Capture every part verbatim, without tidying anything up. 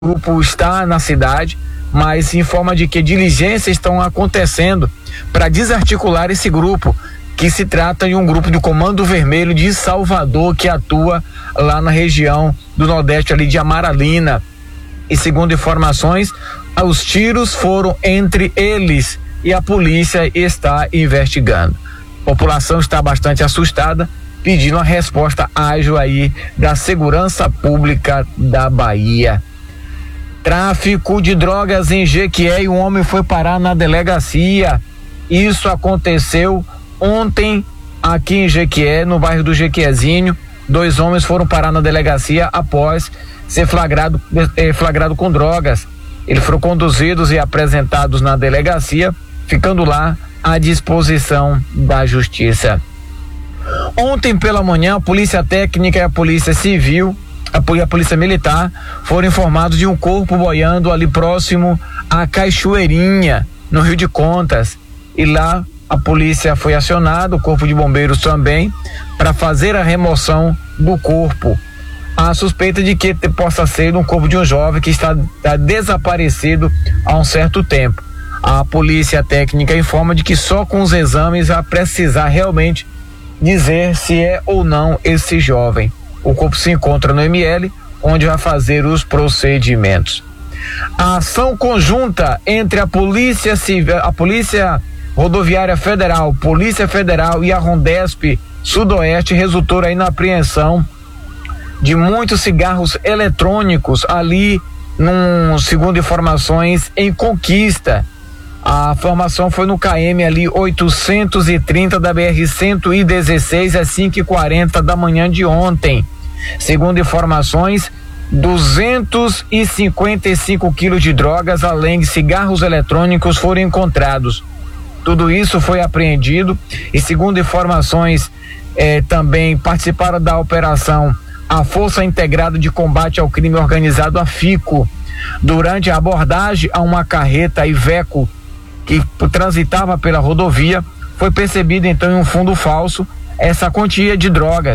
O grupo está na cidade, mas informa de que diligências estão acontecendo para desarticular esse grupo, que se trata de um grupo de Comando Vermelho de Salvador, que atua lá na região do Nordeste, ali de Amaralina. E segundo informações, os tiros foram entre eles e a polícia está investigando. A população está bastante assustada, pedindo uma resposta ágil aí da Segurança Pública da Bahia. Tráfico de drogas em Jequié e um homem foi parar na delegacia. Isso aconteceu ontem aqui em Jequié, no bairro do Jequiézinho. Dois homens foram parar na delegacia após ser flagrado, eh, flagrado com drogas. Eles foram conduzidos e apresentados na delegacia, ficando lá à disposição da justiça. Ontem pela manhã, a Polícia Técnica e a Polícia Civil, a, a Polícia Militar, foram informados de um corpo boiando ali próximo à Cachoeirinha, no Rio de Contas. E lá a polícia foi acionada, o Corpo de Bombeiros também, para fazer a remoção do corpo. A suspeita de que possa ser um corpo de um jovem que está, está desaparecido há um certo tempo. A Polícia Técnica informa de que só com os exames vai precisar realmente dizer se é ou não esse jovem. O corpo se encontra no M L, onde vai fazer os procedimentos. A ação conjunta entre a Polícia Civil, a Polícia Rodoviária Federal, Polícia Federal e a Rondesp Sudoeste resultou aí na apreensão de muitos cigarros eletrônicos ali, num, segundo informações, em Conquista. A informação foi no K M ali oitocentos e trinta da B R cento e dezesseis às cinco e quarenta da manhã de ontem. Segundo informações, duzentos e cinquenta e cinco quilos de drogas, além de cigarros eletrônicos, foram encontrados. Tudo isso foi apreendido e, segundo informações, eh, também participaram da operação a Força Integrada de Combate ao Crime Organizado, a FICO. Durante a abordagem a uma carreta Iveco que transitava pela rodovia, foi percebido então em um fundo falso essa quantia de drogas.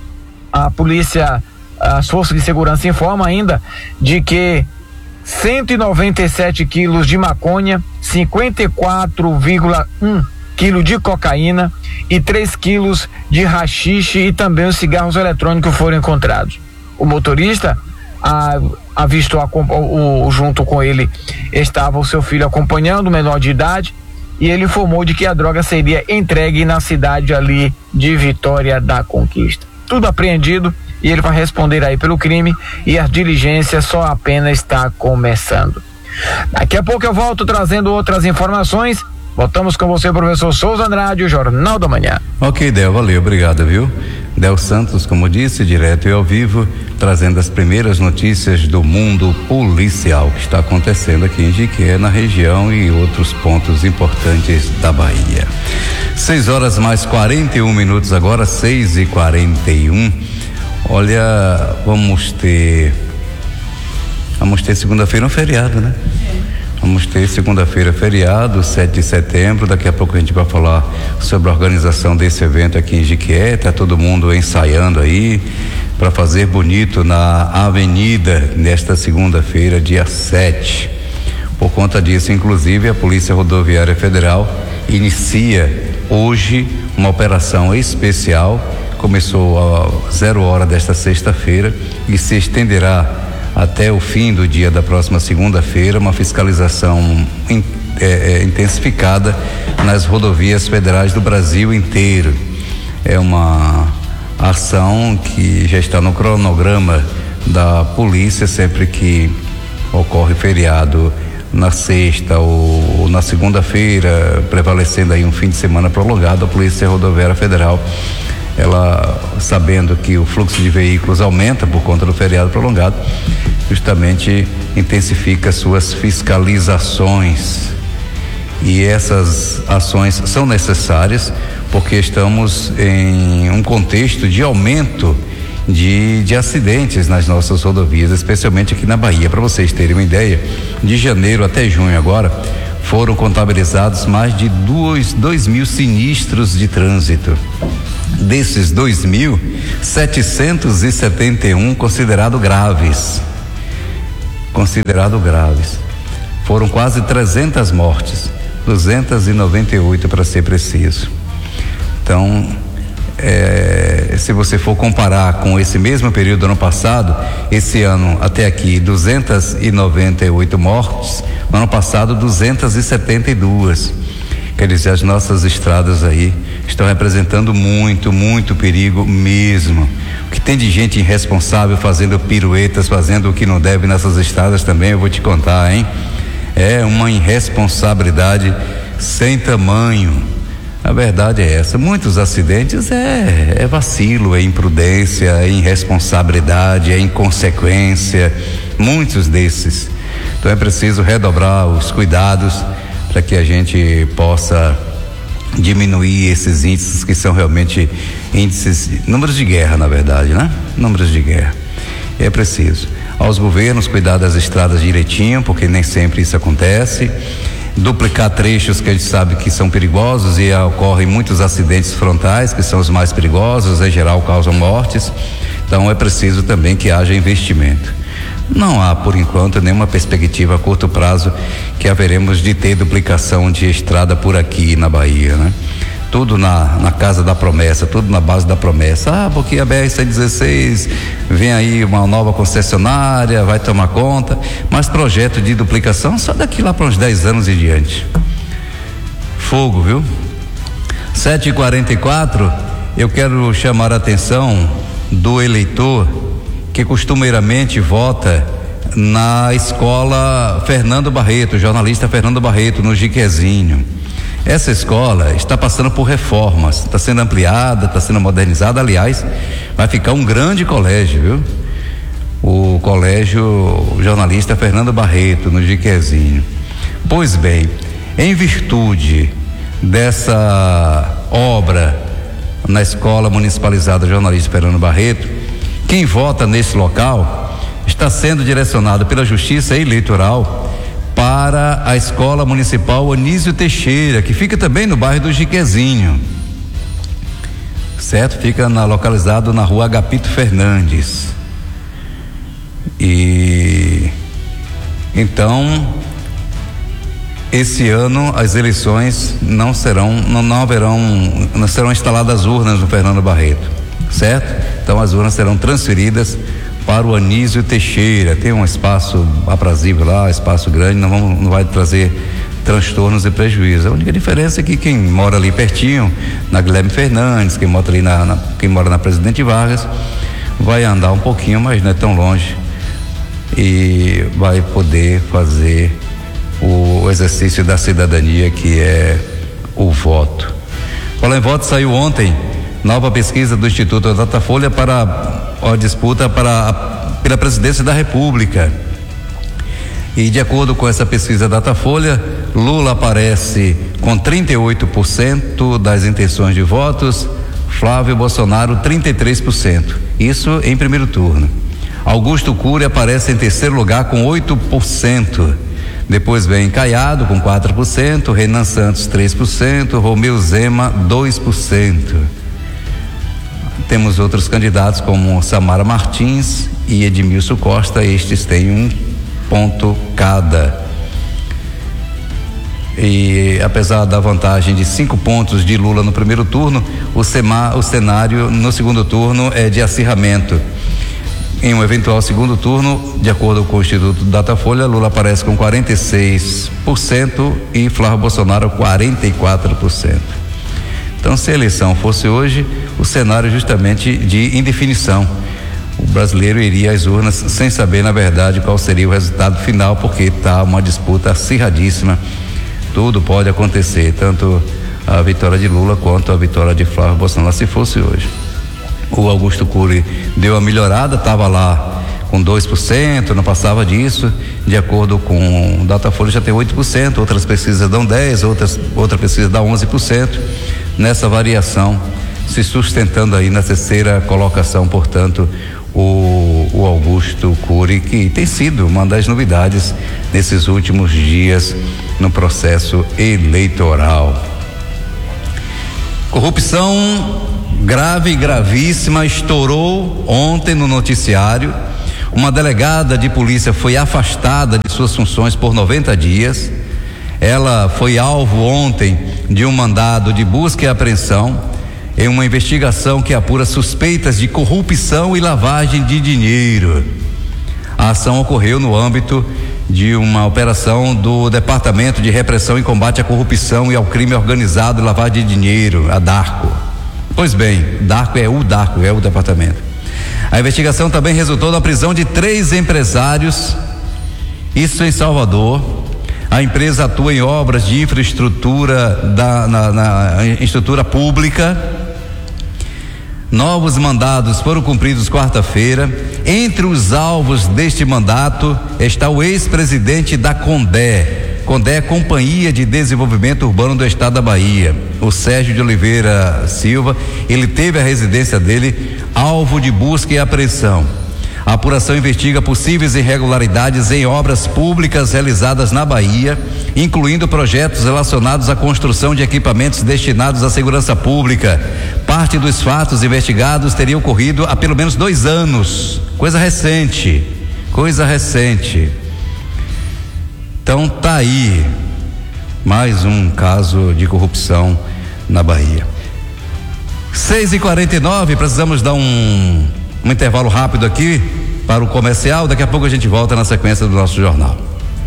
A polícia, as forças de segurança informam ainda de que cento e noventa e sete quilos de maconha, cinquenta e quatro vírgula um quilos de cocaína e três quilos de haxixe e também os cigarros eletrônicos foram encontrados. O motorista a, avistou a, o, o, junto com ele estava o seu filho acompanhando, menor de idade, e ele informou de que a droga seria entregue na cidade ali de Vitória da Conquista. Tudo apreendido e ele vai responder aí pelo crime e a diligência só apenas está começando. Daqui a pouco eu volto trazendo outras informações. Voltamos com você, professor Souza Andrade, o Jornal da Manhã. Ok, Del, valeu, obrigado, viu? Del Santos, como disse, direto e ao vivo, trazendo as primeiras notícias do mundo policial que está acontecendo aqui em Jequié, na região e outros pontos importantes da Bahia. seis horas mais quarenta e um minutos agora, seis e quarenta e um. Olha, vamos ter vamos ter segunda-feira um feriado, né? Vamos ter segunda-feira feriado, sete de setembro. Daqui a pouco a gente vai falar sobre a organização desse evento aqui em Jequié. Tá todo mundo ensaiando aí para fazer bonito na avenida nesta segunda-feira, dia sete. Por conta disso, inclusive, a Polícia Rodoviária Federal inicia hoje uma operação especial. Começou a zero hora desta sexta-feira e se estenderá até o fim do dia da próxima segunda-feira, uma fiscalização in, é, é, intensificada nas rodovias federais do Brasil inteiro. É uma ação que já está no cronograma da polícia sempre que ocorre feriado na sexta ou, ou na segunda-feira, prevalecendo aí um fim de semana prolongado. A Polícia Rodoviária Federal, ela, sabendo que o fluxo de veículos aumenta por conta do feriado prolongado, justamente intensifica suas fiscalizações. E essas ações são necessárias porque estamos em um contexto de aumento de, de acidentes nas nossas rodovias, especialmente aqui na Bahia. Para vocês terem uma ideia, de janeiro até junho agora foram contabilizados mais de dois, dois mil sinistros de trânsito. Desses dois mil, setecentos e setenta e um considerados graves. considerados graves. Foram quase trezentas mortes, duzentas e noventa e oito para ser preciso. Então, é, se você for comparar com esse mesmo período do ano passado, esse ano até aqui duzentas e noventa e oito mortes, no ano passado duzentas e setenta e duas. Quer dizer, as nossas estradas aí estão representando muito, muito perigo mesmo. O que tem de gente irresponsável fazendo piruetas, fazendo o que não deve nessas estradas também, eu vou te contar, hein? É uma irresponsabilidade sem tamanho. A verdade é essa, muitos acidentes é, é vacilo, é imprudência, é irresponsabilidade, é inconsequência, muitos desses. Então é preciso redobrar os cuidados para que a gente possa diminuir esses índices que são realmente índices, números de guerra, na verdade, né? Números de guerra. É preciso aos governos cuidar das estradas direitinho, porque nem sempre isso acontece. Duplicar trechos que a gente sabe que são perigosos e ocorrem muitos acidentes frontais, que são os mais perigosos, em geral causam mortes. Então é preciso também que haja investimento. Não há, por enquanto, nenhuma perspectiva a curto prazo que haveremos de ter duplicação de estrada por aqui na Bahia, né? Tudo na, na casa da promessa, tudo na base da promessa. Ah, porque a B R cento e dezesseis vem aí uma nova concessionária, vai tomar conta, mas projeto de duplicação só daqui lá para uns dez anos e diante. Fogo, viu? sete e quarenta e quatro, eu quero chamar a atenção do eleitor que costumeiramente vota na escola Fernando Barreto, jornalista Fernando Barreto, no Jiquezinho. Essa escola está passando por reformas, está sendo ampliada, está sendo modernizada, aliás, vai ficar um grande colégio, viu? O colégio jornalista Fernando Barreto, no Jiquezinho. Pois bem, em virtude dessa obra na escola municipalizada jornalista Fernando Barreto, quem vota nesse local está sendo direcionado pela Justiça Eleitoral para a Escola Municipal Anísio Teixeira, que fica também no bairro do Jiquezinho, certo? Fica na, localizado na rua Agapito Fernandes. E então esse ano as eleições não serão, não, não haverão, não serão instaladas urnas no Fernando Barreto, certo? Então as urnas serão transferidas para o Anísio Teixeira. Tem um espaço aprazível lá, espaço grande, não, vamos, não vai trazer transtornos e prejuízos. A única diferença é que quem mora ali pertinho, na Guilherme Fernandes, quem mora ali na, na quem mora na Presidente Vargas, vai andar um pouquinho, mas não é tão longe, e vai poder fazer o exercício da cidadania, que é o voto. Falar em voto, saiu ontem nova pesquisa do Instituto Datafolha para a disputa para a, pela presidência da República. E de acordo com essa pesquisa Datafolha, Lula aparece com trinta e oito por cento das intenções de votos, Flávio Bolsonaro trinta e três por cento. Isso em primeiro turno. Augusto Cury aparece em terceiro lugar com oito por cento. Depois vem Caiado com quatro por cento, Renan Santos três por cento, Romeu Zema dois por cento. Temos outros candidatos como Samara Martins e Edmilson Costa, estes têm um ponto cada. E apesar da vantagem de cinco pontos de Lula no primeiro turno, o, sema, o cenário no segundo turno é de acirramento. Em um eventual segundo turno, de acordo com o Instituto Datafolha, Lula aparece com quarenta e seis por cento e Flávio Bolsonaro quarenta e quatro por cento. Então, se a eleição fosse hoje, o cenário justamente de indefinição. O brasileiro iria às urnas sem saber, na verdade, qual seria o resultado final, porque está uma disputa acirradíssima. Tudo pode acontecer, tanto a vitória de Lula quanto a vitória de Flávio Bolsonaro, se fosse hoje. O Augusto Cury deu a melhorada, estava lá com dois por cento, não passava disso. De acordo com o Datafolha, já tem oito por cento, outras pesquisas dão dez por cento, outras, outra pesquisa dá onze por cento. Nessa variação, se sustentando aí na terceira colocação, portanto, o, o Augusto Cury, que tem sido uma das novidades nesses últimos dias no processo eleitoral. Corrupção grave e gravíssima estourou ontem no noticiário. Uma delegada de polícia foi afastada de suas funções por noventa dias. Ela foi alvo ontem de um mandado de busca e apreensão em uma investigação que apura suspeitas de corrupção e lavagem de dinheiro. A ação ocorreu no âmbito de uma operação do Departamento de Repressão e Combate à Corrupção e ao Crime Organizado e Lavagem de Dinheiro, a DARCO. Pois bem, DARCO é o DARCO, é o departamento. A investigação também resultou na prisão de três empresários, isso em Salvador. A empresa atua em obras de infraestrutura da, na, na estrutura pública. Novos mandados foram cumpridos quarta-feira. Entre os alvos deste mandato está o ex-presidente da Condé. Condé é Companhia de Desenvolvimento Urbano do Estado da Bahia, o Sérgio de Oliveira Silva. Ele teve a residência dele alvo de busca e apreensão. A apuração investiga possíveis irregularidades em obras públicas realizadas na Bahia, incluindo projetos relacionados à construção de equipamentos destinados à segurança pública. Parte dos fatos investigados teria ocorrido há pelo menos dois anos, coisa recente, coisa recente. Então tá aí mais um caso de corrupção na Bahia. seis e quarenta e nove, precisamos dar um Um intervalo rápido aqui para o comercial. Daqui a pouco a gente volta na sequência do nosso jornal.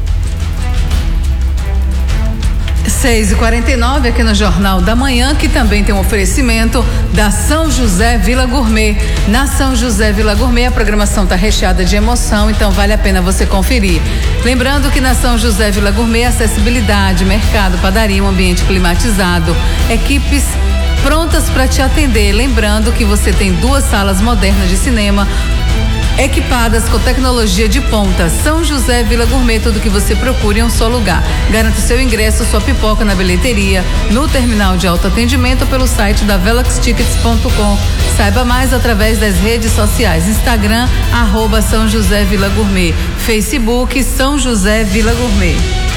seis e quarenta e nove aqui no Jornal da Manhã, que também tem um oferecimento da São José Vila Gourmet. Na São José Vila Gourmet a programação está recheada de emoção, então vale a pena você conferir. Lembrando que na São José Vila Gourmet, acessibilidade, mercado, padaria, um ambiente climatizado, equipes prontas para te atender. Lembrando que você tem duas salas modernas de cinema equipadas com tecnologia de ponta. São José Vila Gourmet, tudo que você procura em um só lugar. Garanta o seu ingresso, sua pipoca na bilheteria, no terminal de autoatendimento ou pelo site da velox tickets ponto com. Saiba mais através das redes sociais: Instagram, arroba São José Vila Gourmet, Facebook São José Vila Gourmet.